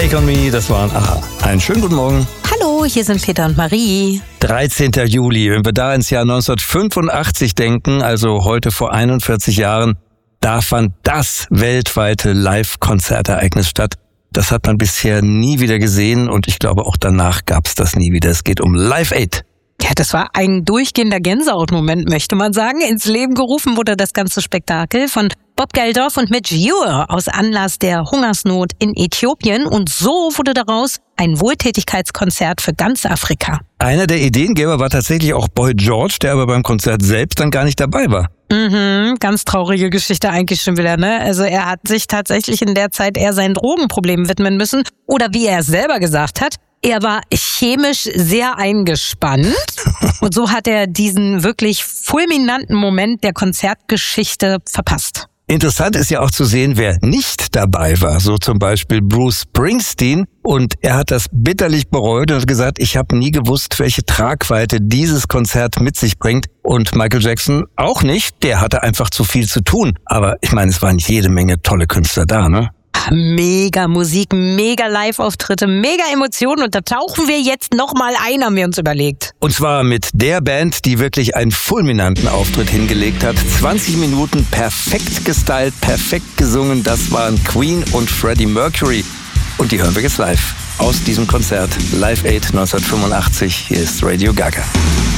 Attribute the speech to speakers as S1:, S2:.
S1: Take on Me, das waren AHA. Einen schönen guten Morgen.
S2: Hallo, hier sind Peter und Marie.
S1: 13. Juli, wenn wir da ins Jahr 1985 denken, also heute vor 41 Jahren, da fand das weltweite Live-Konzertereignis statt. Das hat man bisher nie wieder gesehen und ich glaube auch danach gab es das nie wieder. Es geht um Live Aid.
S2: Ja, das war ein durchgehender Gänsehautmoment, möchte man sagen. Ins Leben gerufen wurde das ganze Spektakel von Bob Geldof und Midge Ure aus Anlass der Hungersnot in Äthiopien. Und so wurde daraus ein Wohltätigkeitskonzert für ganz Afrika.
S1: Einer der Ideengeber war tatsächlich auch Boy George, der aber beim Konzert selbst dann gar nicht dabei war.
S2: Ganz traurige Geschichte eigentlich schon wieder, ne? Also er hat sich tatsächlich in der Zeit eher seinen Drogenproblemen widmen müssen. Oder wie er es selber gesagt hat, er war chemisch sehr eingespannt und so hat er diesen wirklich fulminanten Moment der Konzertgeschichte verpasst.
S1: Interessant ist ja auch zu sehen, wer nicht dabei war. So zum Beispiel Bruce Springsteen. Und er hat das bitterlich bereut und hat gesagt, ich habe nie gewusst, welche Tragweite dieses Konzert mit sich bringt. Und Michael Jackson auch nicht. Der hatte einfach zu viel zu tun. Aber ich meine, es waren jede Menge tolle Künstler da, ne?
S2: Mega Musik, mega Live-Auftritte, mega Emotionen und da tauchen wir jetzt nochmal ein, haben wir uns überlegt.
S1: Und zwar mit der Band, die wirklich einen fulminanten Auftritt hingelegt hat. 20 Minuten perfekt gestylt, perfekt gesungen. Das waren Queen und Freddie Mercury. Und die hören wir jetzt live aus diesem Konzert. Live Aid 1985. Hier ist Radio Gaga.